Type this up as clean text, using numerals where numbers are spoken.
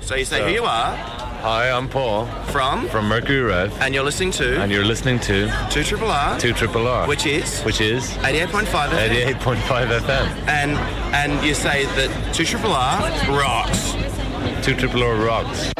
So you say who you are. Hi, I'm Paul. From Mercury Rev. And you're listening to? And you're listening to 2RRR. 2RRR. Which is? 88.5 FM. 88.5 FM. And you say that 2RRR rocks. 2RRR rocks.